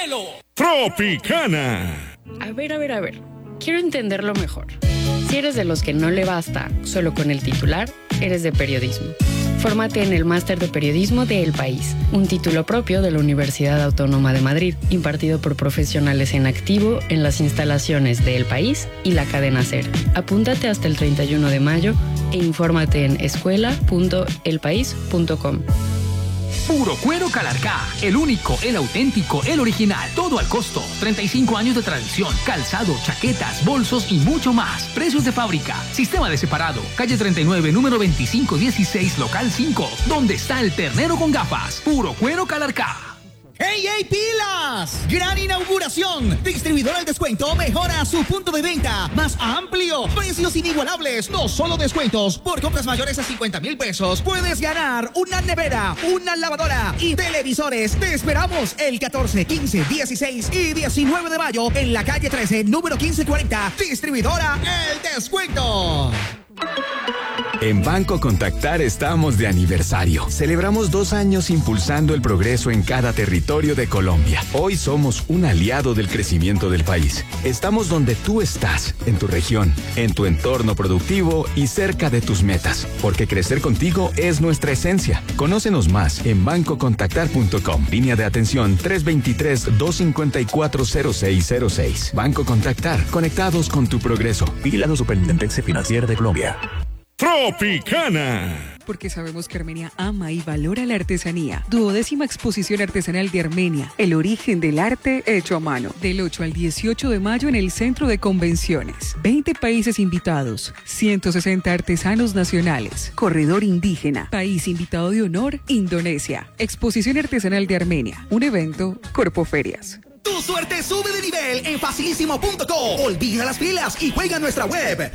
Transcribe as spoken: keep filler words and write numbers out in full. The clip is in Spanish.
cielo. Tropicana. A ver, a ver, a ver. Quiero entenderlo mejor. Si eres de los que no le basta solo con el titular, eres de periodismo. Fórmate en el Máster de Periodismo de El País, un título propio de la Universidad Autónoma de Madrid, impartido por profesionales en activo en las instalaciones de El País y la cadena SER. Apúntate hasta el treinta y uno de mayo e infórmate en escuela punto el país punto com. Puro Cuero Calarcá, el único, el auténtico, el original, todo al costo. treinta y cinco años de tradición, calzado, chaquetas, bolsos y mucho más. Precios de fábrica, sistema de separado, calle treinta y nueve, número veinticinco dieciséis, local cinco, donde está el ternero con gafas. Puro Cuero Calarcá. ¡Ey, ey, pilas! ¡Gran inauguración! Distribuidor al Descuento mejora su punto de venta más amplio. Precios inigualables, no solo descuentos. Por compras mayores a cincuenta mil pesos, puedes ganar una nevera, una lavadora y televisores. Te esperamos el catorce, quince, dieciséis y diecinueve de mayo en la calle trece, número quince cuarenta. Distribuidora El Descuento. En Banco Contactar estamos de aniversario. Celebramos dos años impulsando el progreso en cada territorio de Colombia. Hoy somos un aliado del crecimiento del país. Estamos donde tú estás, en tu región, en tu entorno productivo y cerca de tus metas. Porque crecer contigo es nuestra esencia. Conócenos más en banco contactar punto com. Línea de atención tres dos tres, dos cinco cuatro, cero seis cero seis. Banco Contactar, conectados con tu progreso. Vigilado Superintendencia Financiera de Colombia. Tropicana. Porque sabemos que Armenia ama y valora la artesanía. Duodécima exposición artesanal de Armenia, el origen del arte hecho a mano. Del ocho al dieciocho de mayo en el Centro de Convenciones. veinte países invitados, ciento sesenta artesanos nacionales. Corredor indígena, país invitado de honor, Indonesia. Exposición artesanal de Armenia, un evento Corpoferias. Tu suerte sube de nivel en facilísimo punto com. Olvida las filas y juega en nuestra web